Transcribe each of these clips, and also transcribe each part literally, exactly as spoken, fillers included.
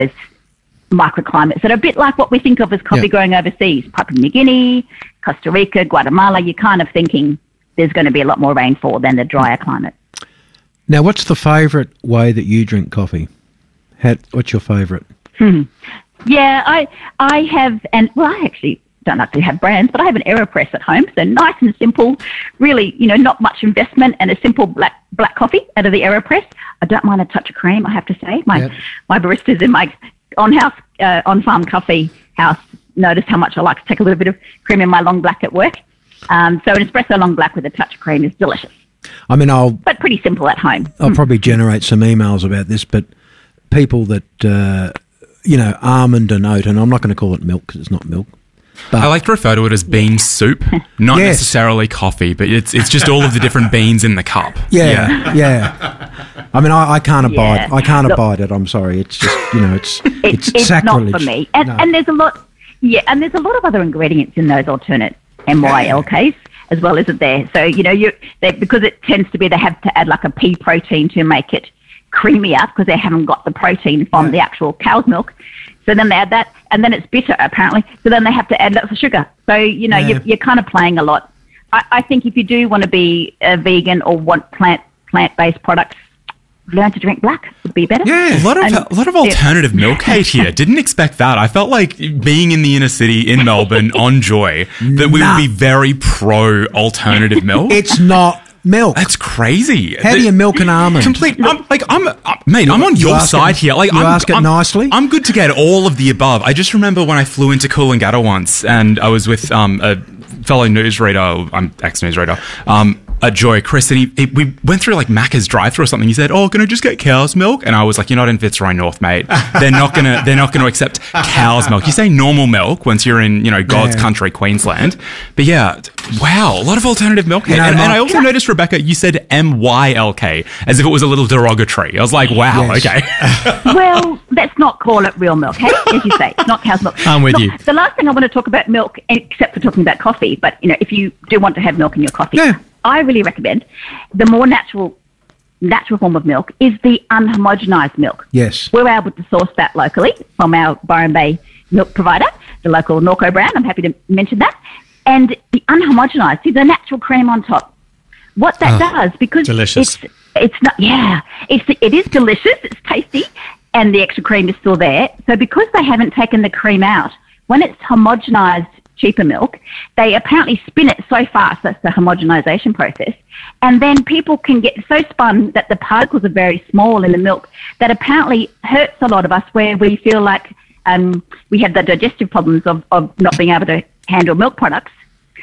microclimates that are a bit like what we think of as coffee Yeah. growing overseas, Papua New Guinea, Costa Rica, Guatemala. You're kind of thinking there's going to be a lot more rainfall than the drier climate. Now, what's the favourite way that you drink coffee? How, what's your favourite? Hmm. Yeah, I I have, and well, I actually don't actually have brands, but I have an AeroPress at home, so nice and simple, really, you know, not much investment, and a simple black black coffee out of the AeroPress. I don't mind a touch of cream, I have to say. My Yep. my baristas in my on-house, uh, on-farm coffee house notice how much I like to take a little bit of cream in my long black at work. Um, so an espresso long black with a touch of cream is delicious, I mean, I'll but pretty simple at home. I'll probably generate some emails about this, but people that, uh, you know, almond and oat, and I'm not going to call it milk because it's not milk. But I like to refer to it as bean soup, not Yes. necessarily coffee, but it's it's just all of the different beans in the cup. yeah, yeah. I mean, I, I can't abide. Yeah. I can't Look- abide it. I'm sorry. It's just, you know, it's It's, it's, it's sacrilege. not for me. And, No. and there's a lot, yeah, and there's a lot of other ingredients in those alternate M Y L Ks as well, isn't there? So, you know, you they, because it tends to be they have to add like a pea protein to make it creamier because they haven't got the protein from Yeah. the actual cow's milk. So then they add that, and then it's bitter apparently. So then they have to add lots of sugar. So, you know, Yeah. you're, you're kind of playing a lot. I, I think if you do want to be a vegan or want plant plant-based products, learn to drink black would be better. Yeah, a lot of And- a lot of alternative milk hate here. Didn't expect that. I felt like being in the inner city in Melbourne on Joy that we Nah. would be very pro alternative milk. It's not milk. That's crazy. How do you milk an almond? Complete. I'm, like I'm, uh, mate. I'm on You your ask side it- here. Like you I'm, ask it I'm, nicely? I'm good to get all of the above. I just remember when I flew into Coolangatta once, and I was with um, a fellow newsreader. I'm ex-newsreader. Um, at Joy, Chris, and he, he, we went through like Macca's drive-through or something. He said, "Oh, can I just get cow's milk?" And I was like, "You're not in Fitzroy North, mate. They're not gonna, they're not gonna accept cow's milk. You say normal milk once you're in, you know, God's Yeah. country, Queensland." But yeah, wow, a lot of alternative milk. You know, and, and my- I also noticed, Rebecca, you said M Y L K as if it was a little derogatory. I was like, wow, Yes. okay. Well, let's not call it real milk, hey? As you say, it's not cow's milk. I'm with Look, you. The last thing I want to talk about milk, except for talking about coffee, but, you know, if you do want to have milk in your coffee, Yeah. I really recommend the more natural natural form of milk is the unhomogenised milk. Yes. We're able to source that locally from our Byron Bay milk provider, the local Norco brand. I'm happy to mention that. And the unhomogenised, see the natural cream on top. What that does, because delicious. it's it's not, yeah, it's it is delicious, it's tasty, and the extra cream is still there. So because they haven't taken the cream out, when it's homogenised cheaper milk, they apparently spin it so fast, that's the homogenisation process, and then people can get so spun that the particles are very small in the milk that apparently hurts a lot of us where we feel like um, we have the digestive problems of, of not being able to handle milk products.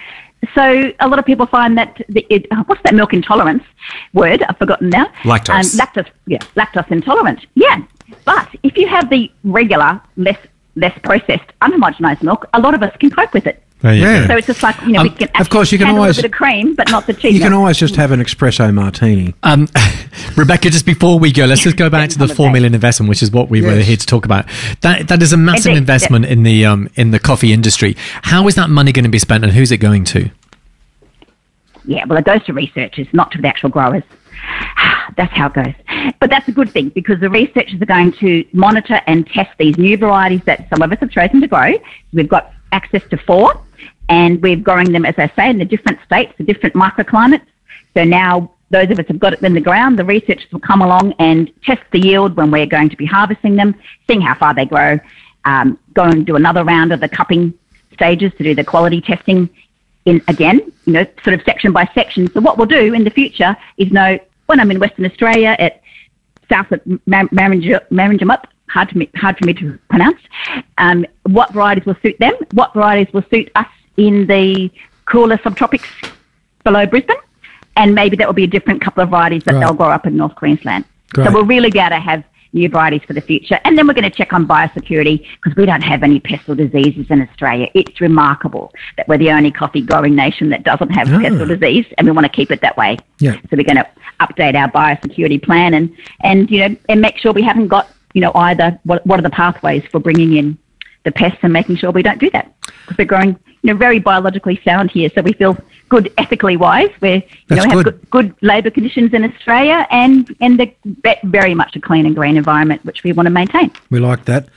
So a lot of people find that the, it, what's that milk intolerance word? I've forgotten now. Lactose. Um, lactose, yeah, lactose intolerant. Yeah, but if you have the regular, less less processed, unhomogenised milk, a lot of us can cope with it. There you Yeah. go. So it's just like, you know, Um, we can of course, you can handle always- a bit of cream, but not the cheese. You can always just have an espresso martini. Um, Rebecca, just before we go, let's just go back to the Come on, four babe. million investment, which is what we were Yes. here to talk about. That that is a massive Indeed, investment in the um in the coffee industry. How is that money going to be spent, and who's it going to? Yeah, well, it goes to researchers, not to the actual growers. That's how it goes. But that's a good thing because the researchers are going to monitor and test these new varieties that some of us have chosen to grow. We've got access to four, and we're growing them, as I say, in the different states, the different microclimates. So now those of us have got it in the ground. The researchers will come along and test the yield when we're going to be harvesting them, seeing how far they grow, um, go and do another round of the cupping stages to do the quality testing in, again, you know, sort of section by section. So what we'll do in the future is know when I'm in Western Australia at south of Mar- Marinja- Marinjamup, hard, to me, hard for me to pronounce, um, what varieties will suit them, what varieties will suit us in the cooler subtropics below Brisbane, and maybe that will be a different couple of varieties that Right. they'll grow up in North Queensland. Great. So we'll really be able to have new varieties for the future. And then we're going to check on biosecurity because we don't have any pest or diseases in Australia. It's remarkable that we're the only coffee growing nation that doesn't have Oh. pest or disease, and we want to keep it that way. Yeah. So we're going to update our biosecurity plan and, and you know, and make sure we haven't got, you know, either what, what are the pathways for bringing in the pests and making sure we don't do that because we're growing you know, very biologically sound here, so we feel good ethically wise. We're, you That's know, have good. good, good labour conditions in Australia and, and the, very much a clean and green environment, which we want to maintain. We like that.